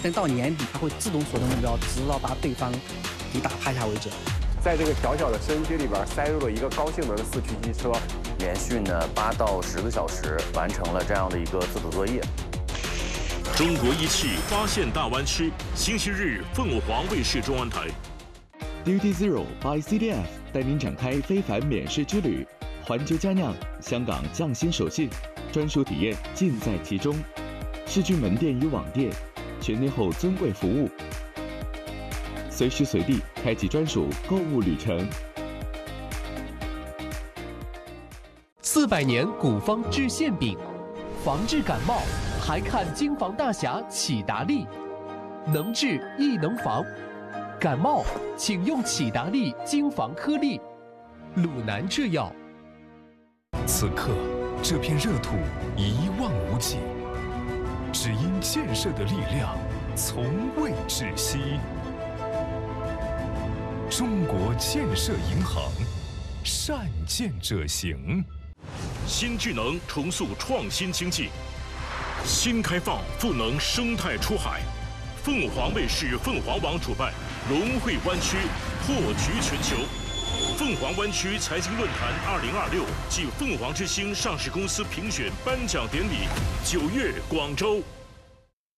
等到年底，它会自动锁定目标，直到把对方给打趴下为止。 在这个小小的摄影机里边塞入了一个高性能的4驱机车， 连续呢8到10个小时完成了这样的一个自主作业。 中国仪器发现大湾区，星期日凤凰卫视中文台。 Duty Zero by CDF 带您展开非凡免试之旅，环球佳酿，香港匠心手信，专属体验尽在其中。世均门店与网店，全天候尊贵服务，随时随地开启专属购物旅程。 400年古方治馅饼，防治感冒还看金防大侠启达利，能治亦能防。感冒请用启达利金防颗粒，鲁南制药。 此刻，这片热土一望无际，只因建设的力量从未止息。中国建设银行，善建者行。 新智能重塑创新经济，新开放赋能生态出海。凤凰卫视凤凰网主办龙汇湾区破局全球凤凰湾区财经论坛2026暨凤凰之星上市公司评选颁奖典礼，9月广州。